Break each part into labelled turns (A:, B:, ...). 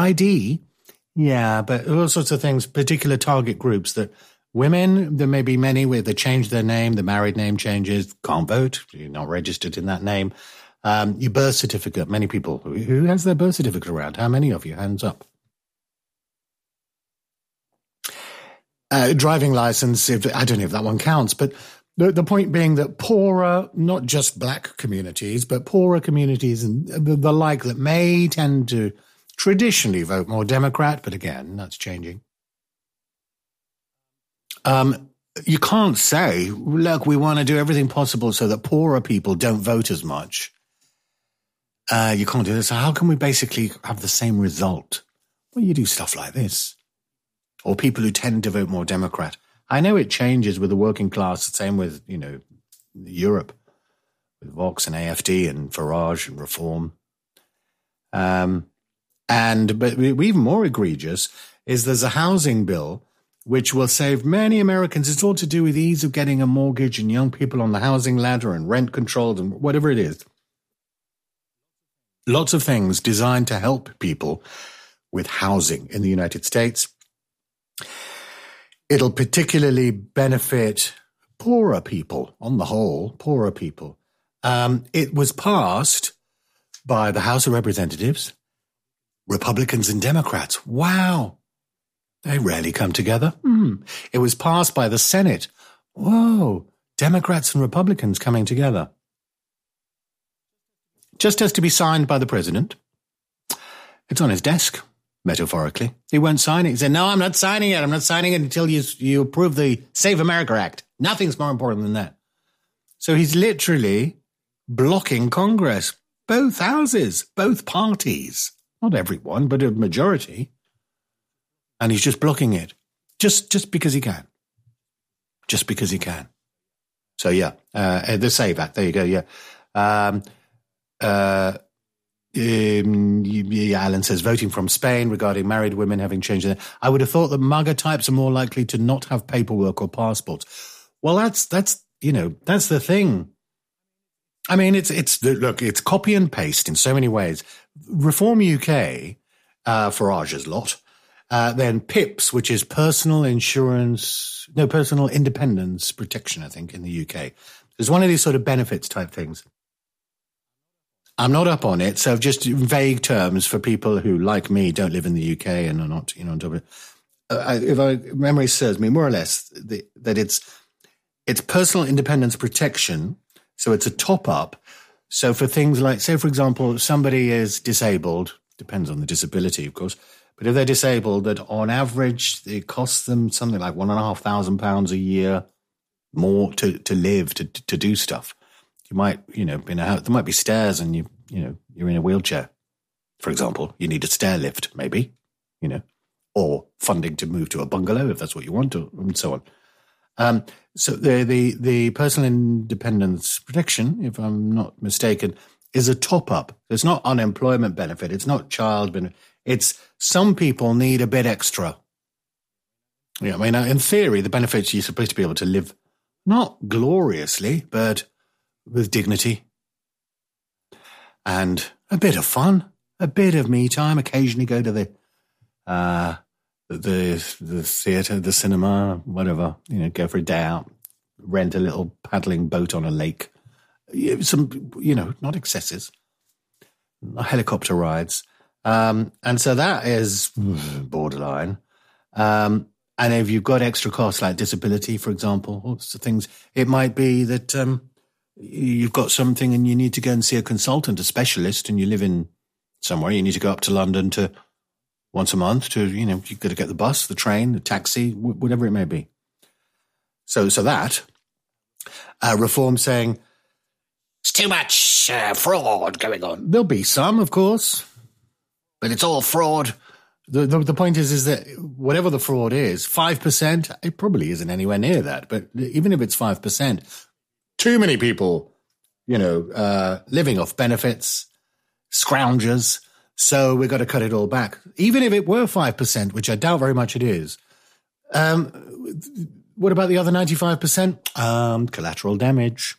A: ID, yeah, but all sorts of things, particular target groups that women, there may be many where they change their name, the married name changes, can't vote, you're not registered in that name. Your birth certificate, many people, who has their birth certificate around? How many of you? Hands up. Driving license, I don't know if that one counts, but the point being that poorer, not just black communities, but poorer communities and the like that may tend to traditionally vote more Democrat, but again, that's changing. You can't say, look, we want to do everything possible so that poorer people don't vote as much. You can't do this. So how can we basically have the same result? Well, you do stuff like this. Or people who tend to vote more Democrat. I know it changes with the working class, the same with, Europe, with Vox and AFD and Farage and Reform. But even more egregious is there's a housing bill which will save many Americans. It's all to do with ease of getting a mortgage and young people on the housing ladder and rent controlled and whatever it is. Lots of things designed to help people with housing in the United States. It'll particularly benefit poorer people, on the whole, poorer people. It was passed by the House of Representatives, Republicans and Democrats. Wow. They rarely come together. It was passed by the Senate. Whoa. Democrats and Republicans coming together. Just has to be signed by the president. It's on his desk, metaphorically. He won't sign it. He said, no, I'm not signing it. I'm not signing it until you approve the Save America Act. Nothing's more important than that. So he's literally blocking Congress, both houses, both parties. Not everyone, but a majority. And he's just blocking it. Just because he can. Just because he can. So, yeah, the Save Act. There you go, yeah. Alan says, voting from Spain regarding married women having changed their... I would have thought that MAGA types are more likely to not have paperwork or passports. Well, that's the thing. I mean, it's copy and paste in so many ways. Reform UK, Farage's lot, then PIPS, which is personal independence protection, I think, in the UK. There's one of these sort of benefits type things. I'm not up on it, so just vague terms for people who, like me, don't live in the UK and are not, on top of it. If memory serves me, more or less, that it's personal independence protection, so it's a top-up. So for things like, say, for example, if somebody is disabled, depends on the disability, of course, but if they're disabled, that on average, it costs them something like £1,500 a year more to live, to do stuff. You might, in a house, there might be stairs and you're in a wheelchair, for example. You need a stair lift, maybe, or funding to move to a bungalow if that's what you want, and so on. So the personal independence protection, if I'm not mistaken, is a top-up. It's not unemployment benefit. It's not child benefit. It's some people need a bit extra. Yeah, I mean, in theory, the benefits, you're supposed to be able to live not gloriously, but with dignity and a bit of fun, a bit of me time. Occasionally go to the theatre, the cinema, whatever. Go for a day out, rent a little paddling boat on a lake. Some, not excesses, helicopter rides, and so that is borderline. And if you've got extra costs like disability, for example, all sorts of things, it might be that. You've got something and you need to go and see a consultant, a specialist, and you live in somewhere. You need to go up to London to once a month to, you've got to get the bus, the train, the taxi, whatever it may be. So that, Reform saying, it's too much fraud going on. There'll be some, of course, but it's all fraud. The point is that whatever the fraud is, 5%, it probably isn't anywhere near that. But even if it's 5%, too many people, living off benefits, scroungers. So we've got to cut it all back. Even if it were 5%, which I doubt very much it is. What about the other 95%? Collateral damage.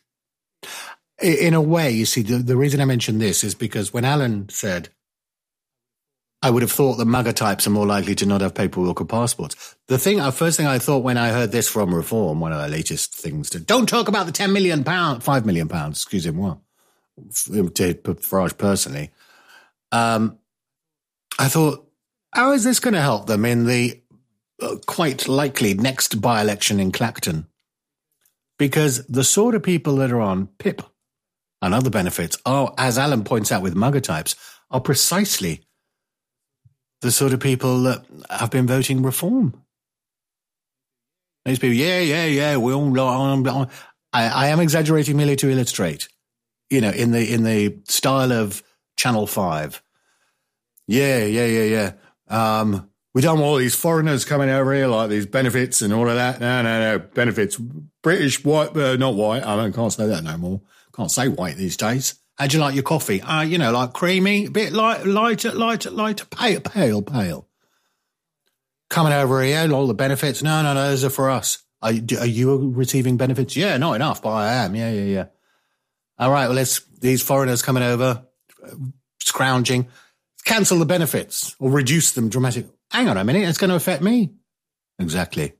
A: In a way, you see, the reason I mention this is because when Alan said I would have thought that MAGA types are more likely to not have paperwork or passports. First thing I thought when I heard this from Reform, one of the latest things, don't talk about the £5 million, excusez-moi, to Farage personally. I thought, how is this going to help them in the quite likely next by-election in Clacton? Because the sort of people that are on PIP and other benefits are, as Alan points out with MAGA types, are precisely the sort of people that have been voting Reform. These people, we all. I am exaggerating merely to illustrate, in the style of Channel 5. Yeah. We don't want all these foreigners coming over here like these benefits and all of that. No. Benefits. British, white, not white. I can't say that no more. Can't say white these days. How'd you like your coffee? Like creamy, a bit lighter, pale. Coming over here, all the benefits. No, those are for us. Are you receiving benefits? Yeah, not enough, but I am. Yeah. All right, well, these foreigners coming over, scrounging, cancel the benefits or reduce them dramatically. Hang on a minute, it's going to affect me. Exactly.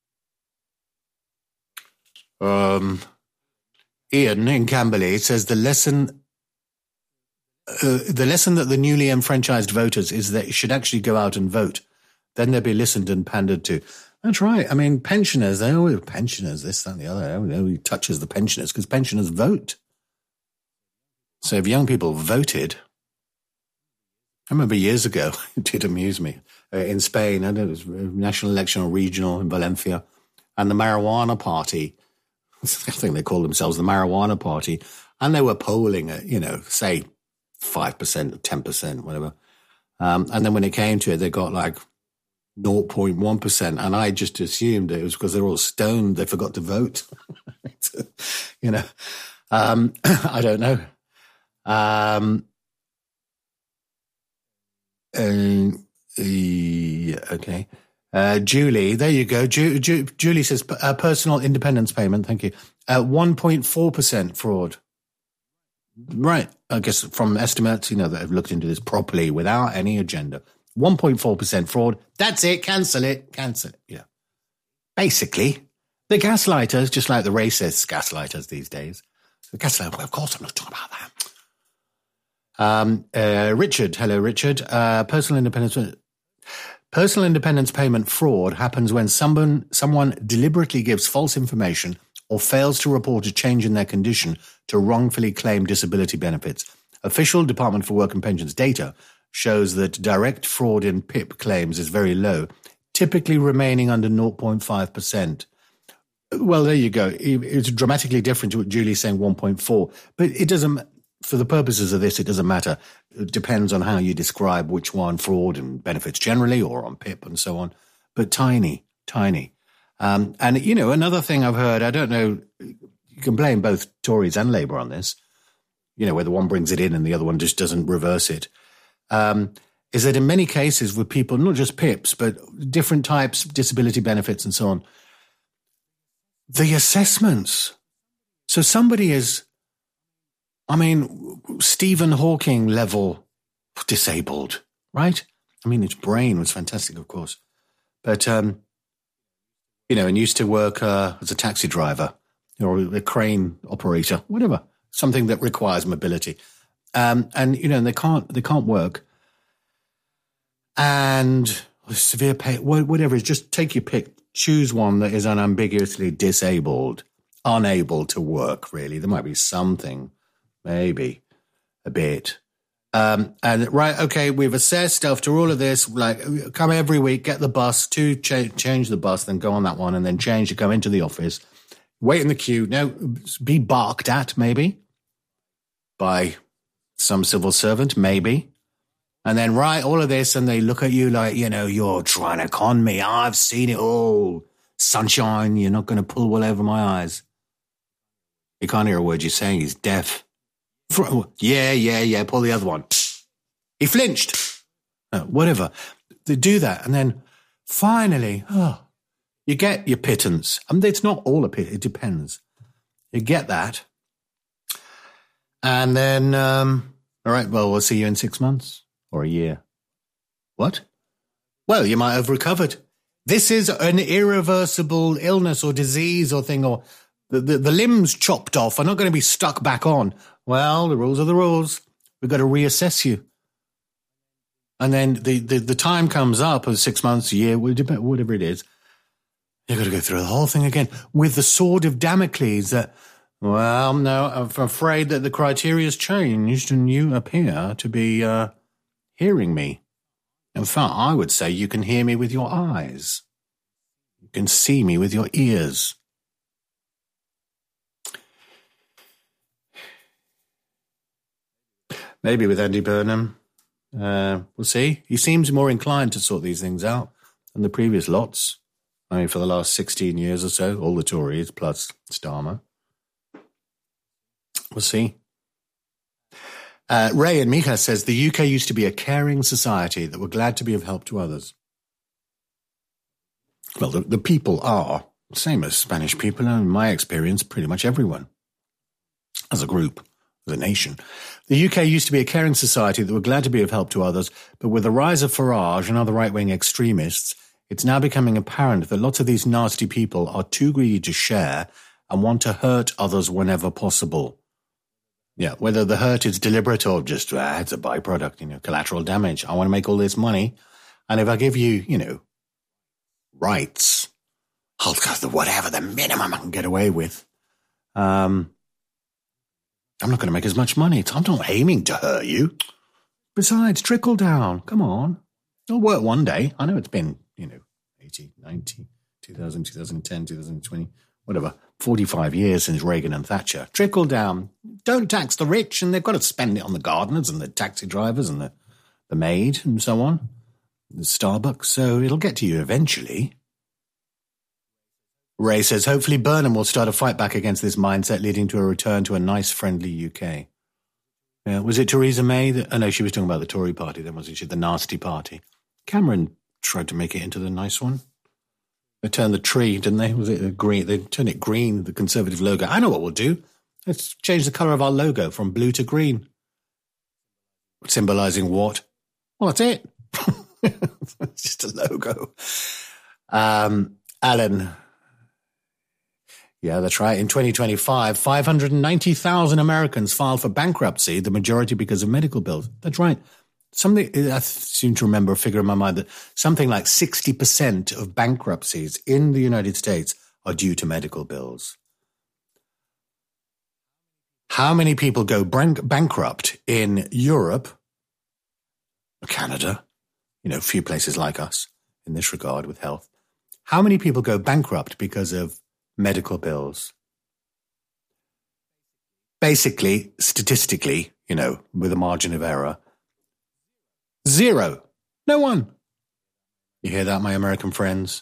A: Ian in Camberley says the lesson that the newly enfranchised voters is that you should actually go out and vote. Then they'll be listened and pandered to. That's right. I mean, pensioners, they always pensioners, this, that, and the other. Nobody touches the pensioners because pensioners vote. So if young people voted, I remember years ago, it did amuse me, in Spain, and it was a national election or regional in Valencia, and the Marijuana Party, I think they call themselves the Marijuana Party, and they were polling at, say 5%, 10%, whatever. And then when it came to it, they got like 0.1%. And I just assumed it was because they're all stoned. They forgot to vote. I don't know. Okay. Julie, there you go. Julie says personal independence payment. Thank you. 1.4% fraud. Right. I guess from estimates, that have looked into this properly without any agenda. 1.4% fraud. That's it. Cancel it. Yeah. Basically, the gaslighters, just like the racist gaslighters these days. The gaslighter, well, of course I'm not talking about that. Richard. Hello, Richard. Personal independence payment fraud happens when someone deliberately gives false information or fails to report a change in their condition to wrongfully claim disability benefits. Official Department for Work and Pensions data shows that direct fraud in PIP claims is very low, typically remaining under 0.5%. Well, there you go. It's dramatically different to what Julie's saying, 1.4. But it doesn't, for the purposes of this, it doesn't matter. It depends on how you describe which one, fraud and benefits generally or on PIP and so on. But tiny. And, another thing I've heard, I don't know, you can blame both Tories and Labour on this, whether one brings it in and the other one just doesn't reverse it, is that in many cases with people, not just PIPs, but different types, disability benefits and so on, the assessments. So somebody is, Stephen Hawking level disabled, right? His brain was fantastic, of course. But, and used to work as a taxi driver or a crane operator, whatever, something that requires mobility. And they can't work. And severe pain, whatever, just take your pick. Choose one that is unambiguously disabled, unable to work, really. There might be something, maybe a bit. We've assessed after all of this, come every week, get the bus, change the bus, then go on that one, and then change to come into the office, wait in the queue, be barked at, maybe, by some civil servant, maybe. And then all of this, and they look at you like, you're trying to con me. I've seen it all. Sunshine, you're not going to pull wool over my eyes. You can't hear a word you're saying. He's deaf. Yeah, pull the other one. He flinched. Whatever. They do that. And then finally, you get your pittance. It's not all a pittance. It depends. You get that. And then, all right, well, we'll see you in 6 months or a year. What? Well, you might have recovered. This is an irreversible illness or disease or thing, or the limbs chopped off are not going to be stuck back on. Well, the rules are the rules. We've got to reassess you. And then the time comes up of 6 months, a year, whatever it is. You've got to go through the whole thing again with the sword of Damocles that, well, no, I'm afraid that the criteria has changed and you appear to be hearing me. In fact, I would say you can hear me with your eyes. You can see me with your ears. Maybe with Andy Burnham. We'll see. He seems more inclined to sort these things out than the previous lots. I mean, for the last 16 years or so, all the Tories plus Starmer. We'll see. Ray and Mika says, the UK used to be a caring society that were glad to be of help to others. Well, the people are, same as Spanish people, and in my experience, pretty much everyone. As a group, as a nation. The UK used to be a caring society that were glad to be of help to others, but with the rise of Farage and other right-wing extremists, it's now becoming apparent that lots of these nasty people are too greedy to share and want to hurt others whenever possible. Yeah, whether the hurt is deliberate or just, it's a byproduct, collateral damage. I want to make all this money. And if I give you, rights, I'll go whatever the minimum I can get away with. I'm not going to make as much money. I'm not aiming to hurt you. Besides, trickle down. Come on. It'll work one day. I know it's been, 80, 90, 2000, 2010, 2020, whatever, 45 years since Reagan and Thatcher. Trickle down. Don't tax the rich, and they've got to spend it on the gardeners and the taxi drivers and the maid and so on, the Starbucks. So it'll get to you eventually. Ray says, hopefully Burnham will start a fight back against this mindset, leading to a return to a nice, friendly UK. Yeah, was it Theresa May? No, she was talking about the Tory party then, wasn't she? The nasty party. Cameron tried to make it into the nice one. They turned the tree, didn't they? Was it green? They turned it green, the Conservative logo. I know what we'll do. Let's change the colour of our logo from blue to green. Symbolising what? Well, that's it. It's just a logo. Alan. Yeah, that's right. In 2025, 590,000 Americans filed for bankruptcy, the majority because of medical bills. That's right. I seem to remember a figure in my mind that something like 60% of bankruptcies in the United States are due to medical bills. How many people go bankrupt in Europe, Canada, a few places like us in this regard with health? How many people go bankrupt because of medical bills? Basically, statistically, with a margin of error, 0. No one. You hear that, my American friends?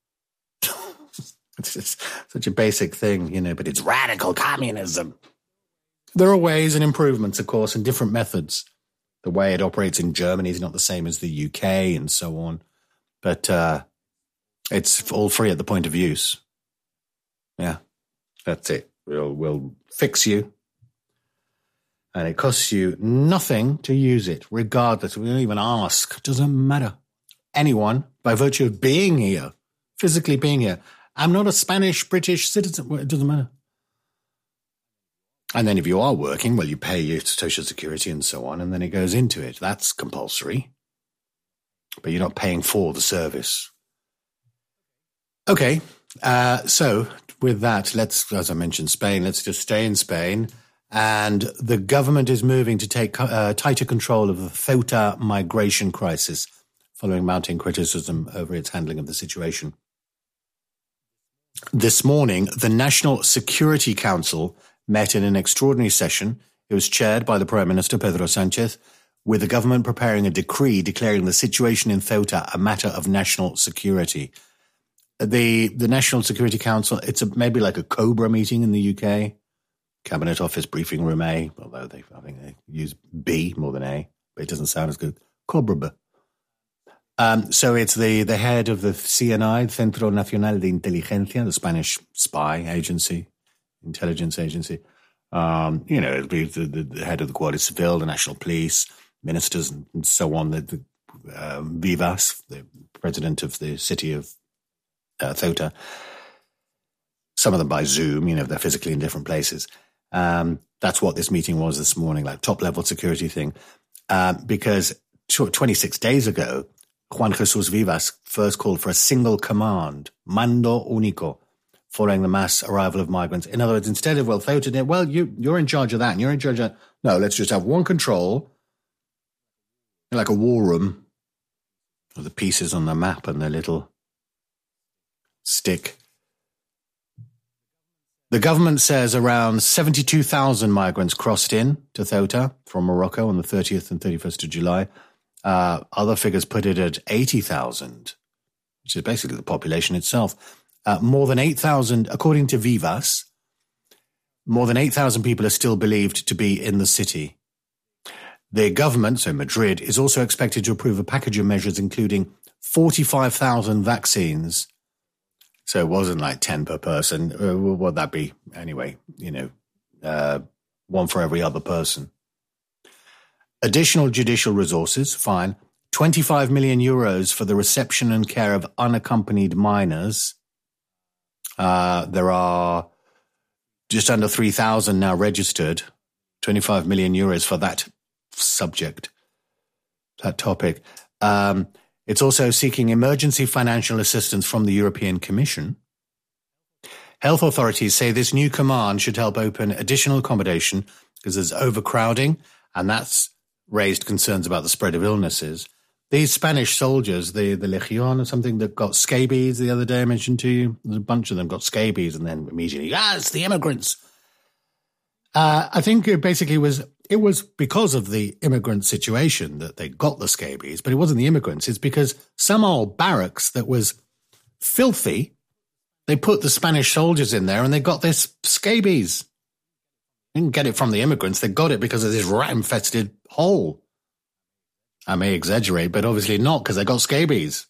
A: It's just such a basic thing, but it's radical communism. There are ways and improvements, of course, and different methods. The way it operates in Germany is not the same as the UK and so on. But it's all free at the point of use. Yeah, that's it. We'll fix you. And it costs you nothing to use it, regardless. We don't even ask. It doesn't matter. Anyone, by virtue of being here, physically being here. I'm not a Spanish, British citizen. It doesn't matter. And then if you are working, well, you pay your Social Security and so on, and then it goes into it. That's compulsory. But you're not paying for the service. Okay, so with that, let's, as I mentioned, Spain, let's just stay in Spain. And the government is moving to take tighter control of the Ceuta migration crisis, following mounting criticism over its handling of the situation. This morning, the National Security Council met in an extraordinary session. It was chaired by the Prime Minister, Pedro Sánchez, with the government preparing a decree declaring the situation in Ceuta a matter of national security. The National Security Council, it's maybe like a COBRA meeting in the UK. Cabinet Office Briefing Room A, although I think they use B more than A, but it doesn't sound as good. COBRA. So it's the head of the CNI, Centro Nacional de Inteligencia, the Spanish spy agency, intelligence agency. It'll be the head of the Guardia Civil, the National Police, ministers and so on, the Vivas, the president of the city of Ceuta. Some of them by Zoom, they're physically in different places. That's what this meeting was this morning, like top-level security thing. Because 26 days ago, Juan Jesus Vivas first called for a single command, mando único, following the mass arrival of migrants. In other words, instead of, Ceuta, you're in charge of that and you're in charge of that. No, let's just have one control, like a war room, with the pieces on the map and the little stick. The government says around 72,000 migrants crossed in to Ceuta from Morocco on the 30th and 31st of July. Other figures put it at 80,000, which is basically the population itself. More than 8,000, according to Vivas, more than 8,000 people are still believed to be in the city. The government, so Madrid, is also expected to approve a package of measures including 45,000 vaccines. So it wasn't like 10 per person. What would that be? Anyway, one for every other person. Additional judicial resources, fine. 25 million euros for the reception and care of unaccompanied minors. There are just under 3,000 now registered. 25 million euros for that subject, that topic. It's also seeking emergency financial assistance from the European Commission. Health authorities say this new command should help open additional accommodation because there's overcrowding, and that's raised concerns about the spread of illnesses. These Spanish soldiers, the Legion or something that got scabies the other day I mentioned to you, there's a bunch of them got scabies and then immediately, it's the immigrants. I think it basically it was because of the immigrant situation that they got the scabies, but it wasn't the immigrants. It's because some old barracks that was filthy, they put the Spanish soldiers in there and they got this scabies. They didn't get it from the immigrants. They got it because of this rat-infested hole. I may exaggerate, but obviously not, because they got scabies.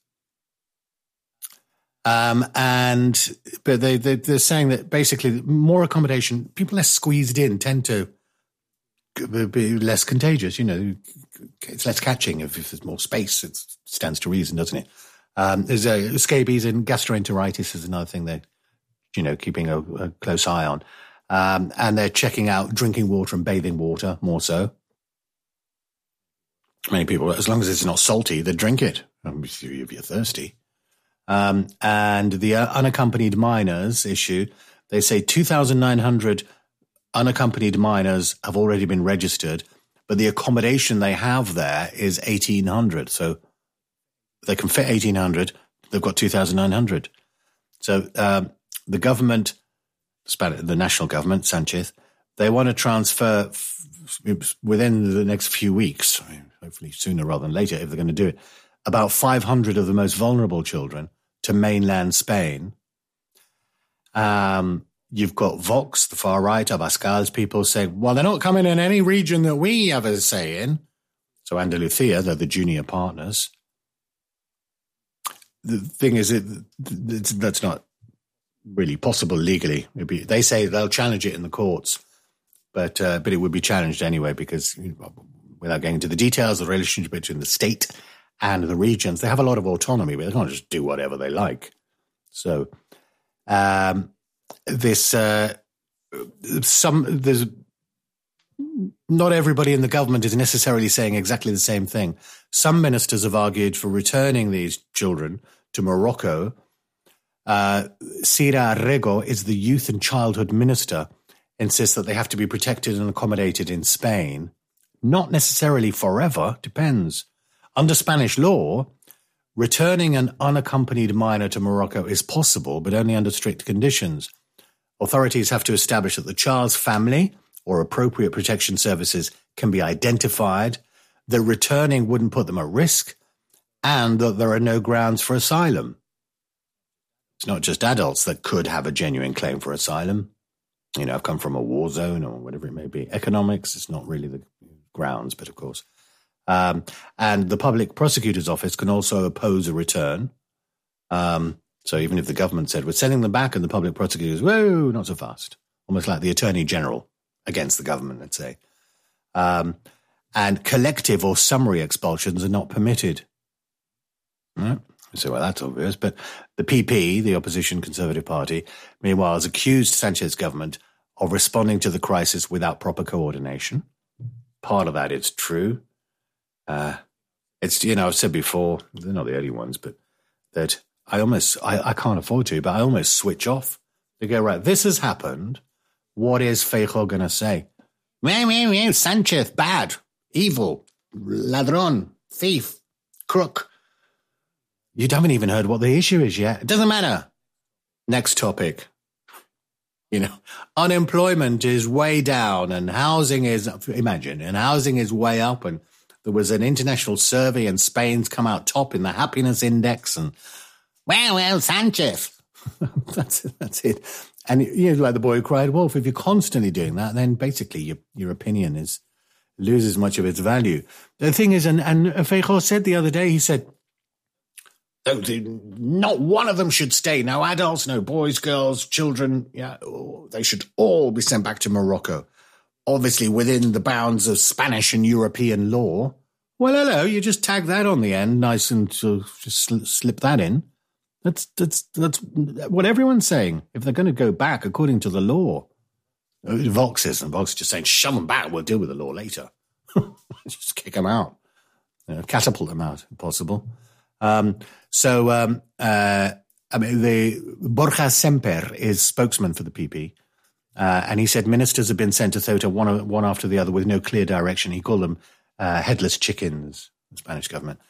A: But they're saying that basically more accommodation, people less squeezed in tend to be less contagious. It's less catching if there's more space. It stands to reason, doesn't it? There's scabies and gastroenteritis is another thing they're, keeping a close eye on. And they're checking out drinking water and bathing water more so. Many people, as long as it's not salty, they drink it if you're thirsty. And the unaccompanied minors issue, they say 2,900 unaccompanied minors have already been registered, but the accommodation they have there is 1,800. So they can fit 1,800. They've got 2,900. So the government, the national government, Sanchez, they want to transfer within the next few weeks, hopefully sooner rather than later if they're going to do it, about 500 of the most vulnerable children to mainland Spain. You've got Vox, the far right, Abascal's people saying, well, they're not coming in any region that we have a say in. So Andalusia, they're the junior partners. The thing is, that's not really possible legally. They say they'll challenge it in the courts, but it would be challenged anyway because, without getting into the details, the relationship between the state and the regions, they have a lot of autonomy, but they can't just do whatever they like. So there's not everybody in the government is necessarily saying exactly the same thing. Some ministers have argued for returning these children to Morocco. Sira Rego is the youth and childhood minister, insists that they have to be protected and accommodated in Spain. Not necessarily forever, depends. Under Spanish law, returning an unaccompanied minor to Morocco is possible, but only under strict conditions. Authorities have to establish that the child's family or appropriate protection services can be identified, that returning wouldn't put them at risk, and that there are no grounds for asylum. It's not just adults that could have a genuine claim for asylum. I've come from a war zone or whatever it may be. Economics is not really the grounds, but of course. And the public prosecutor's office can also oppose a return. So even if the government said, we're sending them back, and the public prosecutors, whoa, not so fast. Almost like the attorney general against the government, let's say. And collective or summary expulsions are not permitted Right? So, well, that's obvious. But the PP, the opposition Conservative Party, meanwhile, has accused Sanchez's government of responding to the crisis without proper coordination. Part of that is true. It's, I've said before, they're not the only ones, but that I can't afford to, but I almost switch off. They go, right, this has happened. What is Feijóo going to say? Sanchez, bad, evil, ladrón, thief, crook. You haven't even heard what the issue is yet. It doesn't matter. Next topic. Unemployment is way down and housing is way up. And there was an international survey and Spain's come out top in the happiness index. And, well, Sanchez. That's it. And, like the boy who cried wolf, if you're constantly doing that, then basically your opinion loses much of its value. The thing is, and Feijóo said the other day, he said, not one of them should stay. No adults, no boys, girls, children. Yeah, they should all be sent back to Morocco. Obviously within the bounds of Spanish and European law. Well, hello, you just tag that on the end, nice and just slip that in. That's what everyone's saying. If they're going to go back according to the law, Vox is just saying, shove them back. We'll deal with the law later. Just kick them out, catapult them out, if possible. The Borja Semper is spokesman for the PP, and he said ministers have been sent to Ceuta one after the other with no clear direction. He called them headless chickens, the Spanish government.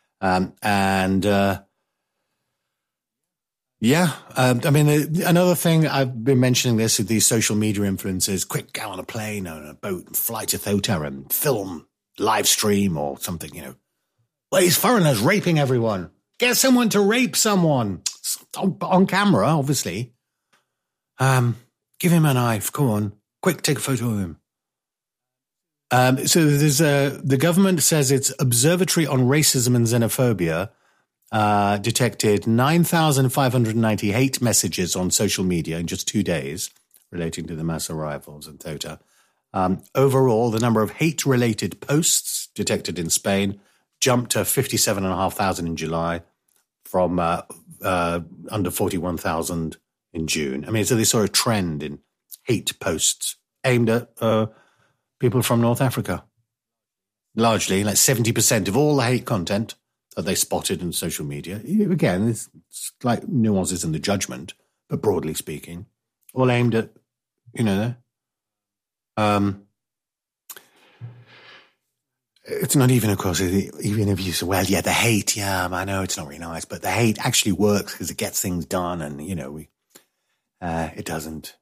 A: Another thing, I've been mentioning this with these social media influencers, quick, get on a plane or a boat and fly to Ceuta and film, live stream or something, Well, these foreigners raping everyone. Get someone to rape someone. On camera, obviously. Give him a knife. Come on. Quick, take a photo of him. So there's the government says its Observatory on Racism and Xenophobia detected 9,598 messages on social media in just 2 days relating to the mass arrivals in Ceuta. Overall, the number of hate-related posts detected in Spain jumped to 57,500 in July from under 41,000 in June. So they saw a trend in hate posts aimed at people from North Africa. Largely, like 70% of all the hate content that they spotted in social media. Again, it's like nuances in the judgment, but broadly speaking, all aimed at, it's not even, of course, even if you say, well, yeah, the hate, yeah, I know it's not really nice, but the hate actually works because it gets things done and, it doesn't.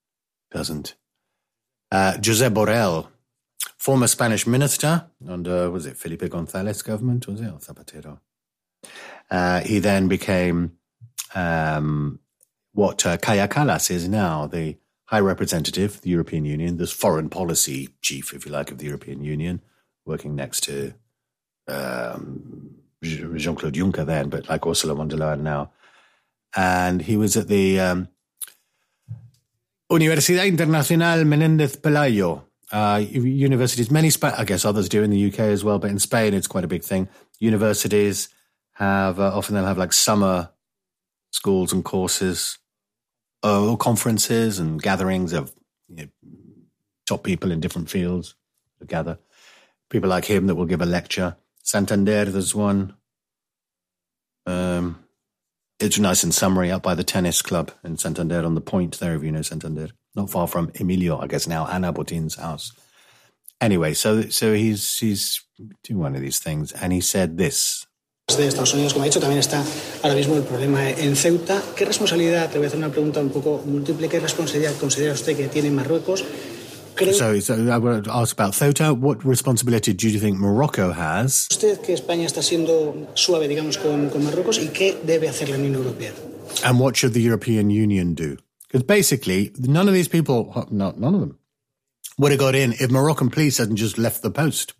A: Josep Borrell, former Spanish minister under, was it Felipe González government, was it, or Zapatero? He then became what Kaja Kallas is now, the High Representative of the European Union, the foreign policy chief, if you like, of the European Union, working next to Jean-Claude Juncker then, but like Ursula von der Leyen now. And he was at the Universidad Internacional Menéndez Pelayo, universities, I guess others do in the UK as well, but in Spain it's quite a big thing. Universities have, often they'll have like summer schools and courses, or conferences and gatherings of top people in different fields to gather. People like him that will give a lecture. Santander, there's one. It's nice and summary up by the tennis club in Santander on the point there, if you know Santander. Not far from Emilio, I guess now, Ana Botín's house. Anyway, so he's doing one of these things, and he said this.
B: De Estados Unidos, como ha dicho, también está ahora mismo el problema en Ceuta. ¿Qué responsabilidad, te voy a hacer una pregunta un poco múltiple, qué responsabilidad considera usted que tiene Marruecos?
A: So I want to ask about Ceuta. What responsibility do you think Morocco has?
B: ¿Usted que España está siendo suave, digamos, con Marruecos y qué debe hacer la Unión Europea?
A: And what should the European Union do? Because basically, none of these people, none of them, would have got in if Moroccan police hadn't just left the post.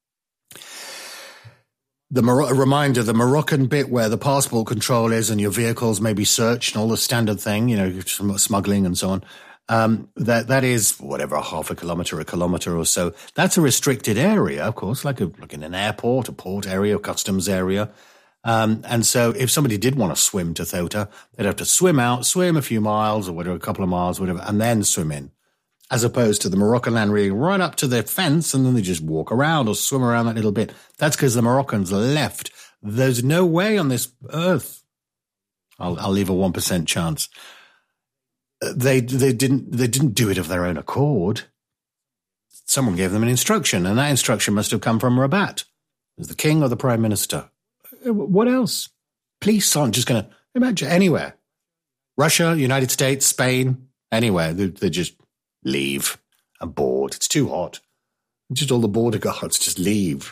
A: Reminder, the Moroccan bit where the passport control is and your vehicles may be searched and all the standard thing, smuggling and so on. That is whatever, a kilometre or so. That's a restricted area, of course, like in an airport, a port area, a customs area. And so if somebody did want to swim to Ceuta, they'd have to swim out, swim a few miles or whatever, a couple of miles, whatever, and then swim in. As opposed to the Moroccan land being right up to the fence and then they just walk around or swim around that little bit. That's because the Moroccans left. There's no way on this earth. I'll leave a 1% chance. They didn't do it of their own accord. Someone gave them an instruction, and that instruction must have come from Rabat, as the king or the prime minister. What else? Police aren't just going to imagine anywhere. Russia, United States, Spain, anywhere. They just leave and board. It's too hot. Just all the border guards just leave.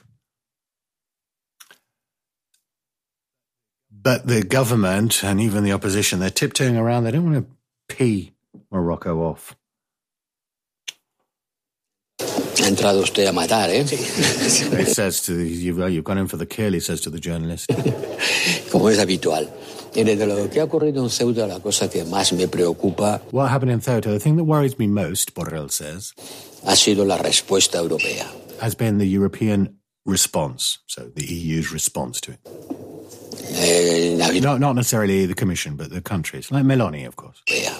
A: But the government and even the opposition, they're tiptoeing around. They don't want to pee Morocco off.
C: Ha entrado usted a matar, ¿eh?
A: He says to you've gone in for the kill, he says to the journalist.
C: Como es habitual. Mire, de lo que ha ocurrido en Ceuta, la cosa que más me preocupa...
A: What happened in Ceuta, the thing that worries me most, Borrell says...
C: ha sido la respuesta europea.
A: Has been the European response, so the EU's response to it. Not necessarily the Commission, but the countries, like Meloni, of course.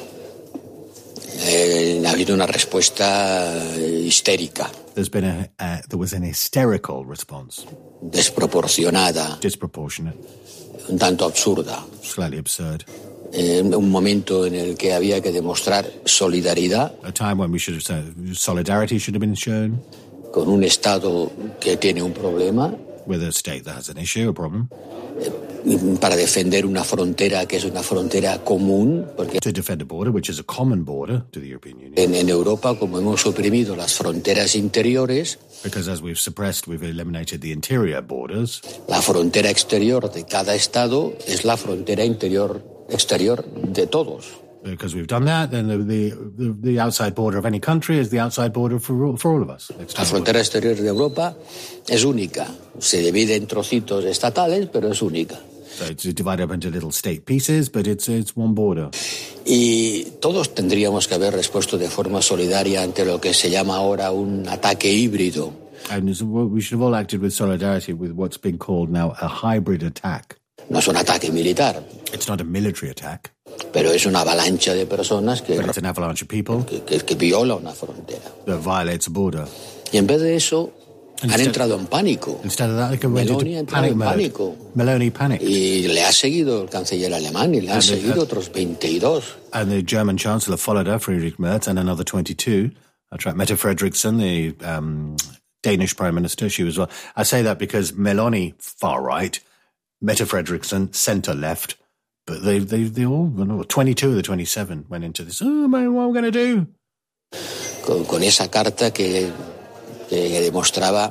C: Ha habido una respuesta histérica.
A: There was an hysterical response.
C: Desproporcionada.
A: Disproportionate.
C: Un tanto absurda.
A: Slightly absurd.
C: Un momento en el que había que demostrar solidaridad.
A: A time when we should have said solidarity should have been shown.
C: Con un Estado que tiene un problema.
A: With a state that has an issue, a problem.
C: Para defender una frontera que es una frontera común. Porque
A: to defend a border, which is a common border to the European Union.
C: En Europa, como hemos suprimido las fronteras interiores.
A: Because as we've eliminated the interior borders.
C: La frontera exterior de cada Estado es la frontera exterior de todos.
A: Because we've done that, then the outside border of any country is the outside border for all of us.
C: La frontera exterior de Europa es única. Se divide en trocitos estatales, pero es única.
A: So it's divided up into little state pieces, but it's one border.
C: Y todos tendríamos que haber respuesto de forma solidaria ante lo que se llama ahora un ataque híbrido.
A: And we should have all acted with solidarity with what's been called now a hybrid attack.
C: No es un ataque militar.
A: It's not a military attack.
C: Pero es una avalancha de personas que
A: it's an avalanche of people
C: que viola una frontera.
A: That violates a border.
C: Y en vez de eso, han entrado en pánico.
A: Instead of that, they
C: Meloni ha entrado en pánico.
A: Meloni panicked.
C: Y le ha seguido el canciller alemán y le han seguido otros 22.
A: And the German Chancellor followed her, Friedrich Merz, and another 22. I tried Mette Frederiksen, the Danish Prime Minister. She was well. I say that because Meloni, far right, Mette Frederiksen, centre left. But they all, 22 of the 27 went into this, oh man, what are we going to do?
C: Con esa carta que demostraba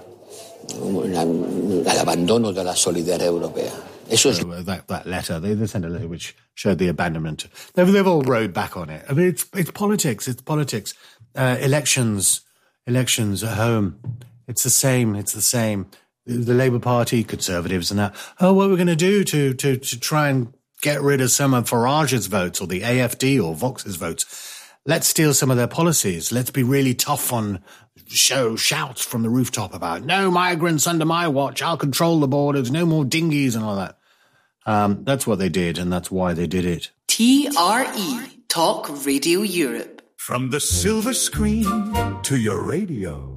C: el abandono de la solidaridad europea. Eso es...
A: that letter, they sent a letter which showed the abandonment. They've all rode back on it. I mean, it's politics. It's politics. Elections at home. It's the same. The Labour Party, Conservatives and that. Oh, what are we going to do to try and get rid of some of Farage's votes or the AFD or Vox's votes? Let's steal some of their policies. Let's be really tough on shouts from the rooftop about no migrants under my watch. I'll control the borders. No more dinghies and all that. That's what they did, and that's why they did it.
D: TRE, Talk Radio Europe.
E: From the silver screen to your radio.